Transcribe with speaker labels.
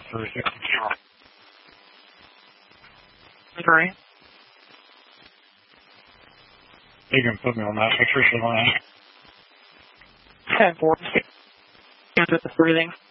Speaker 1: 362. Agree. You can put me on that Patricia line. 10-4. Is it the breathing?